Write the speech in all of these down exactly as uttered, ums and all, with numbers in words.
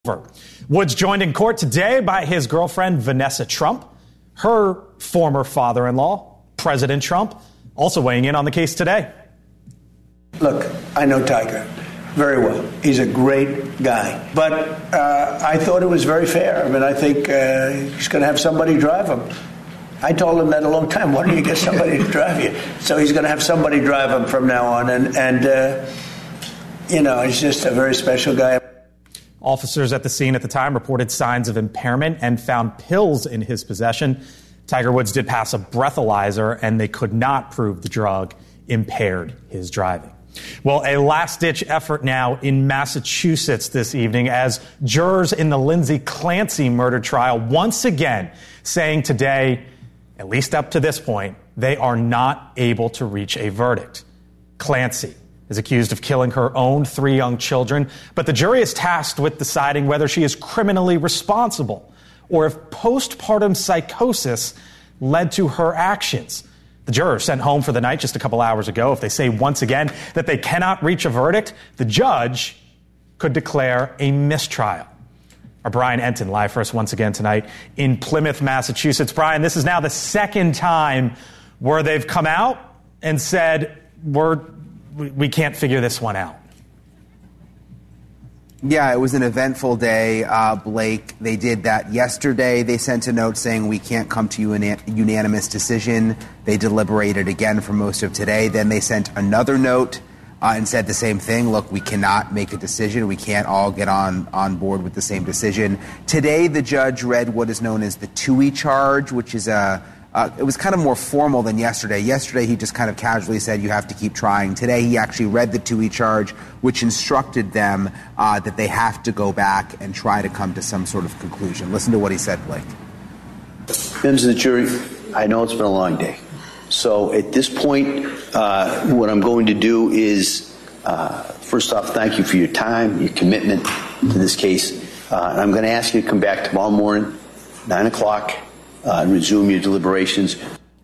Woods joined in court today by his girlfriend, Vanessa Trump, her former father-in-law, President Trump, also weighing in on the case today. Look, I know Tiger very well. He's a great guy. But uh, I thought it was very fair. I mean, I think uh, he's going to have somebody drive him. I told him that a long time. Why don't you get somebody to drive you? So he's going to have somebody drive him from now on. And, and uh, you know, he's just a very special guy. Officers at the scene at the time reported signs of impairment and found pills in his possession. Tiger Woods did pass a breathalyzer, and they could not prove the drug impaired his driving. Well, a last-ditch effort now in Massachusetts this evening as jurors in the Lindsay Clancy murder trial once again saying today, at least up to this point, they are not able to reach a verdict. Clancy is accused of killing her own three young children, but the jury is tasked with deciding whether she is criminally responsible or if postpartum psychosis led to her actions. The jurors sent home for the night just a couple hours ago. If they say once again that they cannot reach a verdict, the judge could declare a mistrial. Our Brian Enton live for us once again tonight in Plymouth, Massachusetts. Brian, this is now the second time where they've come out and said, we're we can't figure this one out. Yeah, it was an eventful day, uh, Blake. They did that yesterday. They sent a note saying we can't come to a unanimous decision. They deliberated again for most of today. Then they sent another note uh, and said the same thing. Look, we cannot make a decision. We can't all get on, on board with the same decision. Today, the judge read what is known as the TUI charge, which is a Uh, it was kind of more formal than yesterday. Yesterday, he just kind of casually said, you have to keep trying. Today, he actually read the TUI charge, which instructed them uh, that they have to go back and try to come to some sort of conclusion. Listen to what he said, Blake. Members of the jury, I know it's been a long day. So at this point, uh, what I'm going to do is, uh, first off, thank you for your time, your commitment to this case. Uh, and I'm going to ask you to come back tomorrow morning, nine o'clock, Uh, resume your deliberations.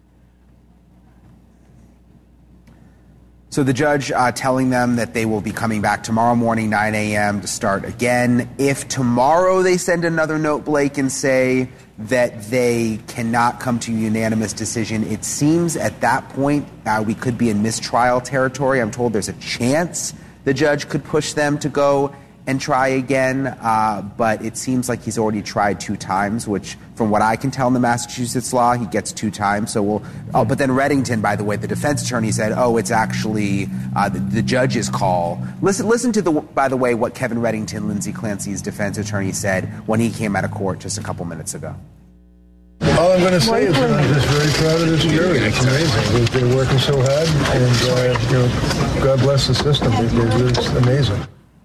So the judge uh, telling them that they will be coming back tomorrow morning, nine a.m. to start again. If tomorrow they send another note, Blake, and say that they cannot come to a unanimous decision, it seems at that point uh, we could be in mistrial territory. I'm told there's a chance the judge could push them to go and try again, uh, but it seems like he's already tried two times, which, from what I can tell in the Massachusetts law, he gets two times. So we'll. Oh, but then Reddington, by the way, the defense attorney said, "Oh, it's actually uh, the, the judge's call." Listen, listen to the. By the way, what Kevin Reddington, Lindsay Clancy's defense attorney, said when he came out of court just a couple minutes ago. All I'm going to say is that I'm just very proud of this jury. It's amazing. They're working so hard, and uh, you know, God bless the system. It's amazing.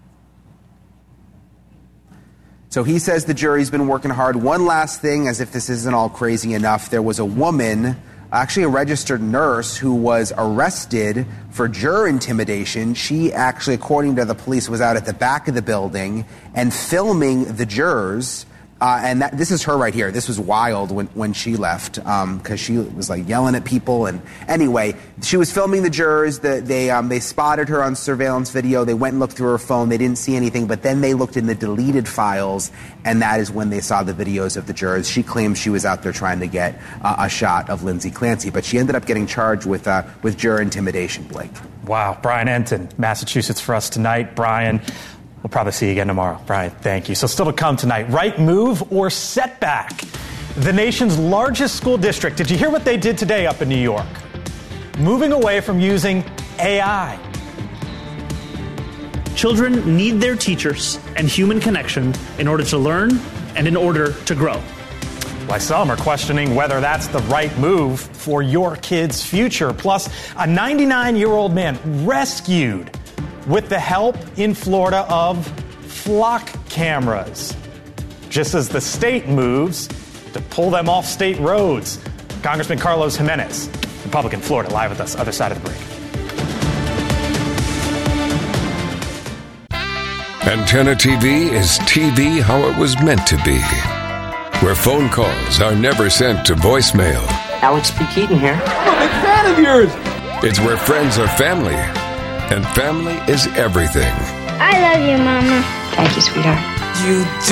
So he says the jury's been working hard. One last thing, as if this isn't all crazy enough, there was a woman, actually a registered nurse, who was arrested for juror intimidation. She actually, according to the police, was out at the back of the building and filming the jurors. Uh, and that, this is her right here. This was wild when, when she left, because um, she was like yelling at people. And anyway, she was filming the jurors. The, they um, they spotted her on surveillance video. They went and looked through her phone. They didn't see anything. But then they looked in the deleted files, and that is when they saw the videos of the jurors. She claims she was out there trying to get uh, a shot of Lindsay Clancy, but she ended up getting charged with uh, with juror intimidation. Blake. Wow, Brian Enton, Massachusetts for us tonight. Brian. We'll probably see you again tomorrow. Brian, thank you. So still to come tonight, right move or setback? The nation's largest school district. Did you hear what they did today up in New York? Moving away from using A I. Children need their teachers and human connection in order to learn and in order to grow. Why some are questioning whether that's the right move for your kid's future. Plus, a ninety-nine-year-old man rescued with the help in Florida of flock cameras, just as the state moves to pull them off state roads. Congressman Carlos Jimenez, Republican, Florida, live with us, other side of the break. Antenna T V is T V how it was meant to be, where phone calls are never sent to voicemail. Alex P. Keaton here. I'm a big fan of yours. It's where friends are family, and family is everything. I love you, Mama. Thank you, sweetheart. you